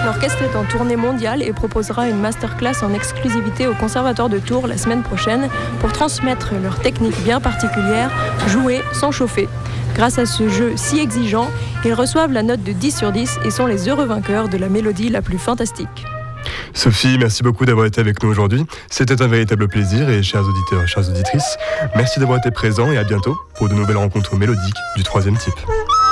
l'orchestre est en tournée mondiale et proposera une masterclass en exclusivité au Conservatoire de Tours la semaine prochaine pour transmettre leur technique bien particulière, jouer sans chauffer. Grâce à ce jeu si exigeant, ils reçoivent la note de 10 sur 10 et sont les heureux vainqueurs de la mélodie la plus fantastique. Sophie, merci beaucoup d'avoir été avec nous aujourd'hui. C'était un véritable plaisir et chers auditeurs, chères auditrices, merci d'avoir été présents et à bientôt pour de nouvelles rencontres mélodiques du troisième type.